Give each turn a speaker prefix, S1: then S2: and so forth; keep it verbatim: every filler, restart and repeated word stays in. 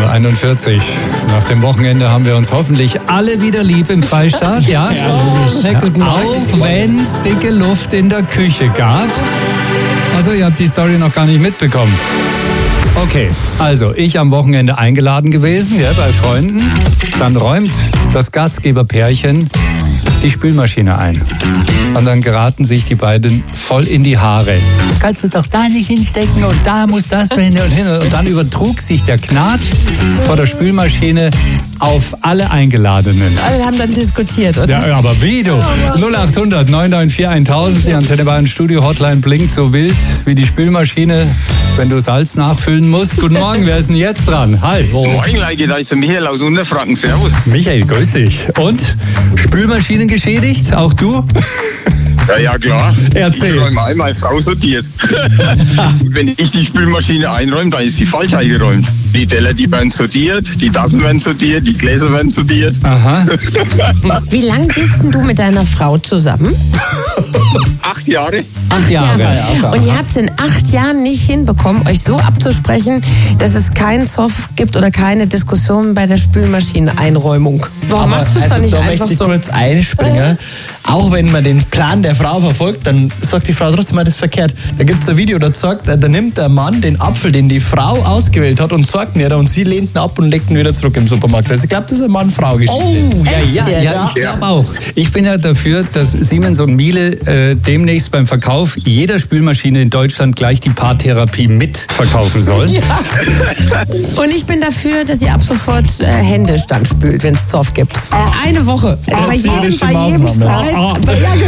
S1: Uhr einundvierzig. Nach dem Wochenende haben wir uns hoffentlich alle wieder lieb im Freistaat. Ja, ja, ja. Auch wenn es dicke Luft in der Küche gab. Also ihr habt die Story noch gar nicht mitbekommen. Okay, also ich am Wochenende eingeladen gewesen, ja, bei Freunden. Dann räumt das Gastgeberpärchen die Spülmaschine ein. Und dann geraten sich die beiden voll in die Haare. Kannst du doch da nicht hinstecken und da muss das hin und hin. Und dann übertrug sich der Knatsch vor der Spülmaschine auf alle Eingeladenen.
S2: Alle haben dann diskutiert, oder?
S1: Ja, aber wie du? null acht hundert neun neun vier tausend, die Antenne Bayern Studio Hotline blinkt so wild wie die Spülmaschine, wenn du Salz nachfüllen musst. Guten Morgen, wer ist denn jetzt dran? Hi. Oh.
S3: Moin, Leute, da ist der Michael aus Unterfranken. Servus.
S1: Michael, grüß dich. Und? Spülmaschinen geschädigt? Auch du?
S3: Ja, ja, klar.
S1: Erzähl.
S3: Ich räume ein, meine Frau sortiert. Wenn ich die Spülmaschine einräume, dann ist sie falsch eingeräumt. Die Teller, die werden sortiert, die Tassen werden sortiert, die Gläser werden sortiert.
S1: Aha.
S2: Wie lange bist denn du mit deiner Frau zusammen?
S3: Acht Jahre.
S1: Acht Jahre.
S2: Jahre. Und ihr habt es in acht Jahren nicht hinbekommen, euch so abzusprechen, dass es keinen Zoff gibt oder keine Diskussion bei der Spülmaschineneinräumung. Warum
S4: Aber
S2: machst du es
S4: also
S2: dann nicht
S4: da
S2: einfach
S4: möchte ich
S2: so?
S4: kurz einspringen. Auch wenn man den Plan der Frau verfolgt, dann sagt die Frau trotzdem mal das verkehrt. Da gibt es ein Video, da sagt, da nimmt der Mann den Apfel, den die Frau ausgewählt hat, und sagt ihn ihr, und sie lehnt ihn ab und legt ihn wieder zurück im Supermarkt. Also ich glaube, das ist eine Mann-Frau-Geschichte.
S1: Oh, ja, ja, ja, ich glaube auch. Ich bin ja dafür, dass Siemens und Miele äh, demnächst beim Verkauf jeder Spülmaschine in Deutschland gleich die Paartherapie mit verkaufen sollen.
S2: Ja. Und ich bin dafür, dass ihr ab sofort äh, händisch dann spült, wenn es Zoff gibt. Äh, eine Woche. Bei jedem, bei jedem Streit. Ja, genau.